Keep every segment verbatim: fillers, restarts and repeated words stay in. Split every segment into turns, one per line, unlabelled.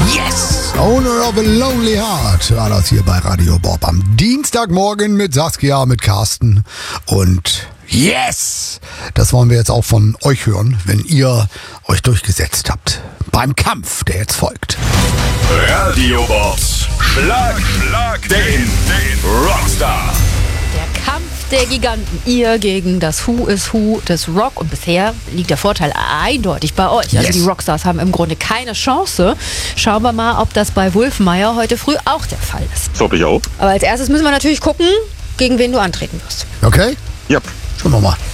Yes! Owner of a Lonely Heart war das hier bei Radio Bob am Dienstagmorgen mit Saskia, mit Carsten und yes! Das wollen wir jetzt auch von euch hören, wenn ihr euch durchgesetzt habt. Beim Kampf, der jetzt folgt.
Radio Bobs Schlag, Schlag den, den Rockstar.
Der Kampf der Giganten. Ihr gegen das Who is Who des Rock. Und bisher liegt der Vorteil eindeutig bei euch. Also
Yes.
die Rockstars haben im Grunde keine Chance. Schauen wir mal, ob das bei Wulfmeyer heute früh auch der Fall ist.
Das hoffe ich auch.
Aber als erstes müssen wir natürlich gucken, gegen wen du antreten wirst.
Okay?
Ja.
Schauen wir mal.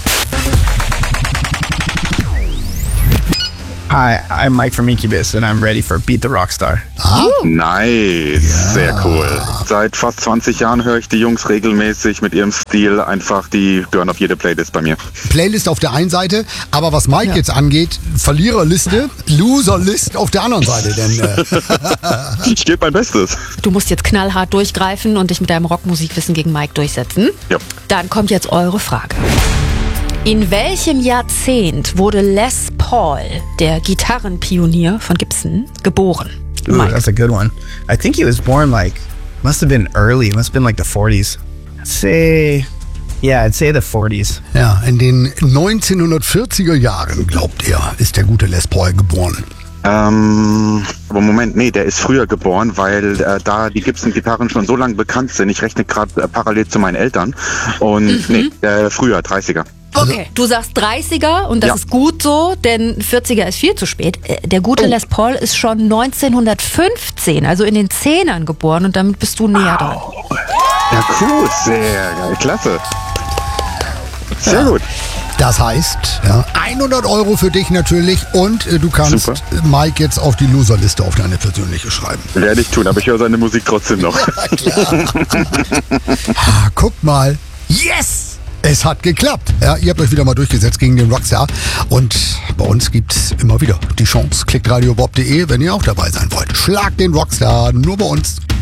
Hi, I'm Mike from Incubus and I'm ready for Beat the Rockstar.
Ah,
Nice. Sehr cool. Seit fast zwanzig Jahren höre ich die Jungs regelmäßig mit ihrem Stil. Einfach, die gehören auf jede Playlist bei mir.
Playlist auf der einen Seite, aber was Mike
Ja.
jetzt angeht, Verliererliste, Loserlist auf der anderen Seite. Denn äh,
Ich gebe mein Bestes.
Du musst jetzt knallhart durchgreifen und dich mit deinem Rockmusikwissen gegen Mike durchsetzen.
Ja.
Dann kommt jetzt eure Frage. In welchem Jahrzehnt wurde Les Paul, der Gitarrenpionier von Gibson, geboren?
Ooh,
Mike.
that's a good one. I think he was born like, must have been early, must have been like the forties. I'd say, yeah, I'd say the forties.
ja, in den neunzehnhundertvierziger Jahren, glaubt er, ist der gute Les Paul geboren.
Ähm, aber Moment, nee, der ist früher geboren, weil äh, da die Gibson-Gitarren schon so lange bekannt sind. Ich rechne gerade äh, parallel zu meinen Eltern. Und nee, äh, früher, dreißiger.
Okay, du sagst dreißiger und das
Ja.
ist gut so, denn vierziger ist viel zu spät. Äh, Der gute
Oh.
Les Paul ist schon neunzehnhundertfünfzehn, also in den Zehnern geboren und damit bist du näher dran.
Ja, cool, sehr geil, klasse. Sehr gut.
Das heißt, ja, hundert Euro für dich natürlich und äh, du kannst
Super.
Mike jetzt auf die Loserliste auf deine persönliche schreiben.
Werde ich tun, aber ich höre seine Musik trotzdem noch.
Ah, guck mal. Yes! Es hat geklappt. Ja, ihr habt euch wieder mal durchgesetzt gegen den Rockstar. Und bei uns gibt's immer wieder die Chance. Klickt radiobob punkt de, wenn ihr auch dabei sein wollt. Schlag den Rockstar, nur bei uns.